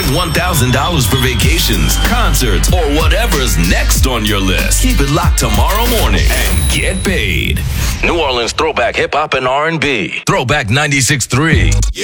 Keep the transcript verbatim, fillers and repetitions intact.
one thousand dollars for vacations, concerts, or whatever's next on your list. Keep it locked tomorrow morning and get paid. New Orleans Throwback Hip Hop and R and B. Throwback ninety-six point three.